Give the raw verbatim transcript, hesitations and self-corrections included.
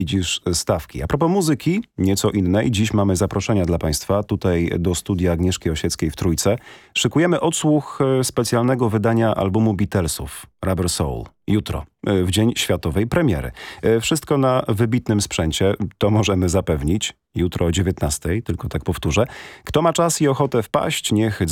i dziś stawki. A propos muzyki, nieco innej. Dziś mamy zaproszenia dla Państwa tutaj do studia Agnieszki Osieckiej w Trójce. Szykujemy odsłuch specjalnego wydania albumu Beatlesów, Rubber Soul. Jutro, w dzień światowej premiery. Wszystko na wybitnym sprzęcie, to możemy zapewnić. Jutro o dziewiętnastej, tylko tak powtórzę. Kto ma czas i ochotę wpaść, niech